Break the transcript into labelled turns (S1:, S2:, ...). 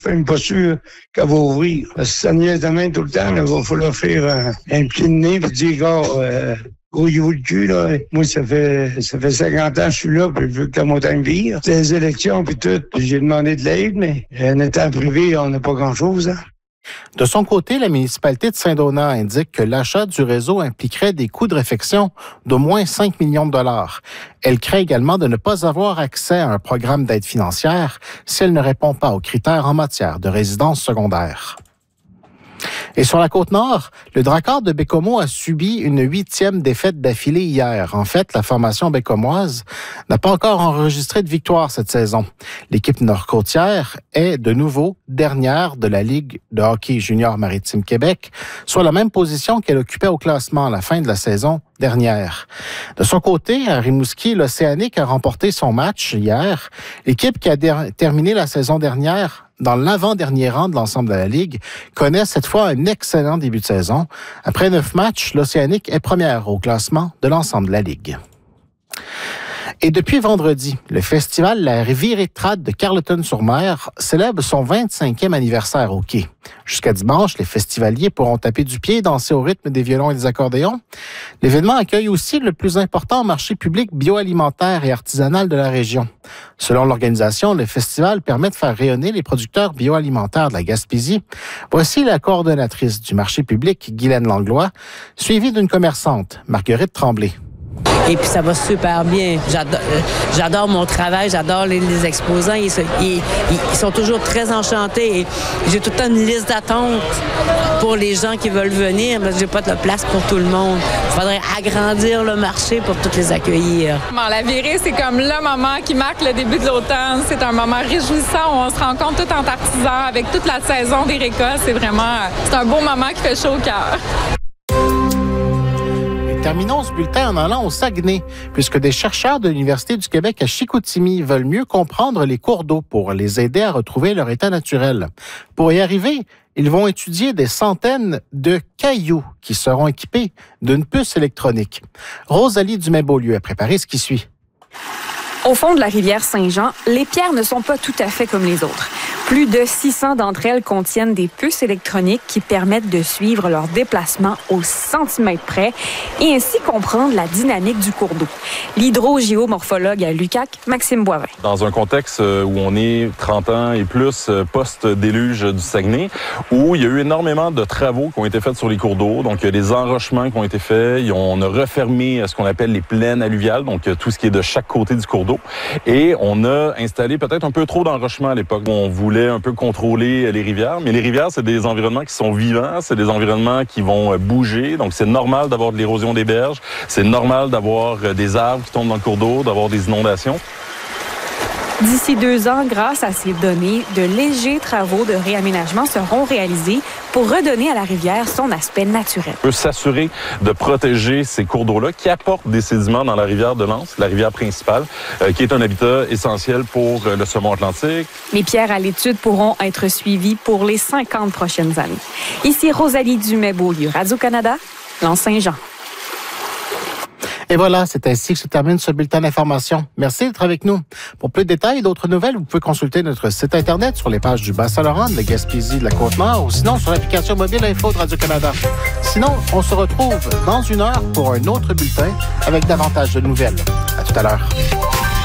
S1: Je suis même pas sûr qu'elle va ouvrir. Parce que ça niaise de main tout le temps, il va falloir faire un pied de nez et dire, grouillez-vous le cul, là. Moi, ça fait 50 ans que je suis là, puis je veux que la montagne vire. Les élections, puis tout, j'ai demandé de l'aide, mais en étant privé, on n'a pas grand-chose, hein.
S2: De son côté, la municipalité de Saint-Donat indique que l'achat du réseau impliquerait des coûts de réfection d'au moins 5 millions de dollars. Elle craint également de ne pas avoir accès à un programme d'aide financière si elle ne répond pas aux critères en matière de résidence secondaire. Et sur la Côte-Nord, le Drakkar de Baie-Comeau a subi une 8e défaite d'affilée hier. En fait, la formation baie-comoise n'a pas encore enregistré de victoire cette saison. L'équipe nord-côtière est de nouveau dernière de la Ligue de hockey junior maritime Québec, soit la même position qu'elle occupait au classement à la fin de la saison dernière. De son côté, à Rimouski, l'Océanique a remporté son match hier. L'équipe qui a terminé la saison dernière dans l'avant-dernier rang de l'ensemble de la Ligue, connaît cette fois un excellent début de saison. Après 9 matchs, l'Océanique est première au classement de l'ensemble de la Ligue. Et depuis vendredi, le festival La Virée-Trad de Carleton-sur-Mer célèbre son 25e anniversaire au quai. Jusqu'à dimanche, les festivaliers pourront taper du pied et danser au rythme des violons et des accordéons. L'événement accueille aussi le plus important marché public bioalimentaire et artisanal de la région. Selon l'organisation, le festival permet de faire rayonner les producteurs bioalimentaires de la Gaspésie. Voici la coordonnatrice du marché public, Guylaine Langlois, suivie d'une commerçante, Marguerite Tremblay.
S3: Et puis ça va super bien. J'adore mon travail, j'adore les exposants. Ils sont toujours très enchantés. Et j'ai tout le temps une liste d'attente pour les gens qui veulent venir, mais j'ai pas de place pour tout le monde. Il faudrait agrandir le marché pour toutes les accueillir.
S4: La virée, c'est comme le moment qui marque le début de l'automne. C'est un moment réjouissant où on se rencontre tout en artisans avec toute la saison des récoltes. C'est un beau moment qui fait chaud au cœur.
S2: Terminons ce bulletin en allant au Saguenay, puisque des chercheurs de l'Université du Québec à Chicoutimi veulent mieux comprendre les cours d'eau pour les aider à retrouver leur état naturel. Pour y arriver, ils vont étudier des centaines de cailloux qui seront équipés d'une puce électronique. Rosalie Dumais-Beaulieu a préparé ce qui suit.
S5: Au fond de la rivière Saint-Jean, les pierres ne sont pas tout à fait comme les autres. Plus de 600 d'entre elles contiennent des puces électroniques qui permettent de suivre leur déplacement au centimètre près et ainsi comprendre la dynamique du cours d'eau. L'hydrogéomorphologue à l'UQAC, Maxime Boivin.
S6: Dans un contexte où on est 30 ans et plus post-déluge du Saguenay, où il y a eu énormément de travaux qui ont été faits sur les cours d'eau. Donc, il y a des enrochements qui ont été faits. On a refermé ce qu'on appelle les plaines alluviales, donc tout ce qui est de chaque côté du cours d'eau. Et on a installé peut-être un peu trop d'enrochements à l'époque. On voulait un peu contrôler les rivières, mais les rivières, c'est des environnements qui sont vivants, c'est des environnements qui vont bouger, donc c'est normal d'avoir de l'érosion des berges, c'est normal d'avoir des arbres qui tombent dans le cours d'eau, d'avoir des inondations.
S5: D'ici 2 ans, grâce à ces données, de légers travaux de réaménagement seront réalisés pour redonner à la rivière son aspect naturel.
S6: On peut s'assurer de protéger ces cours d'eau-là qui apportent des sédiments dans la rivière de Lens, la rivière principale, qui est un habitat essentiel pour le saumon atlantique.
S5: Les pierres à l'étude pourront être suivies pour les 50 prochaines années. Ici Rosalie Dumais-Beaulieu, Radio-Canada, Lens-Saint-Jean.
S2: Et voilà, c'est ainsi que se termine ce bulletin d'information. Merci d'être avec nous. Pour plus de détails et d'autres nouvelles, vous pouvez consulter notre site Internet sur les pages du Bas-Saint-Laurent, de la Gaspésie, de la Côte-Nord, ou sinon sur l'application mobile Info de Radio-Canada. Sinon, on se retrouve dans 1 heure pour un autre bulletin avec davantage de nouvelles. À tout à l'heure.